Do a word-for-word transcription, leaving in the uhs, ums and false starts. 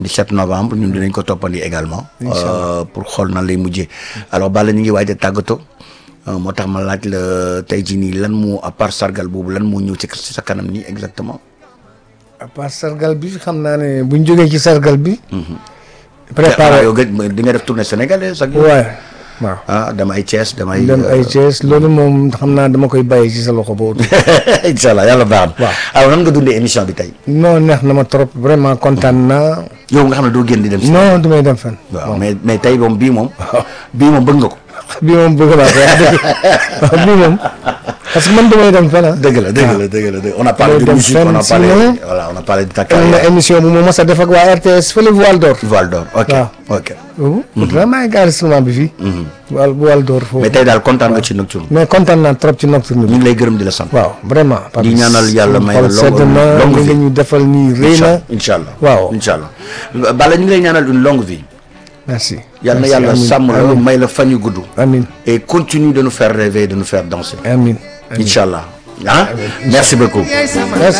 dix-sept novembre ñun dinañ ko toppandi également. Euh, pour xool nan lay mujjee. alors Balla ñu ngi waaj a tàggatoo moo tax ma laaj la tey jii nii lan moo à part sargal boobu lan moo ñëw ci sa kanam nii exactement. à part sargal bi xam naa ne buñ jógee ci sargal bi. préparé yow di nga def tournée sénégalaise ak. waaw waaw. ah damay Thiès damay. dem ay Thiès loolu moom xam naa dama koy bàyyi ci sa loxo boobu. incha allah yàlla baax na. waaw alors nan nga dundee émission bi tey. non neex na ma trop vraiment kontaan naa. yow nga xam ne doo génn di dem. non du may dem fenn. waaw mais mais tey moom bii moom. bii moom bëgg nga ko. bii moom bëgg naa ko wax dëgg waaw bii moom parce que man damay dem fenn. dëgg la dëgg la dëgg la dëgg on a parlé de musique on a parlé voilà on a parlé de ta carrière. am na émission bu ma mos a def ak waa R T S fële Voile d'Or. Voile d'Or ok ok. vraiment enregistrement bi fii. Voile Voile d'Or foofu. mais tey daal kontaan nga ci Nocturne. mais kontaan naa trop ci Nocturne bi. ñu ngi lay gërëm di la sant. waaw vraiment. di ñaanal yàlla may la longue longue vie li nga ñu defal nii rëy na. incha allah waaw incha allah. Balla ñu ngi lay ñaanal une longue vie. merci. yal na yàlla sàmm la may la fan yu gudd. amiin et continue de nous faire rêver de nous faire danser. amiin incha allah ah. merci beaucoup. merci.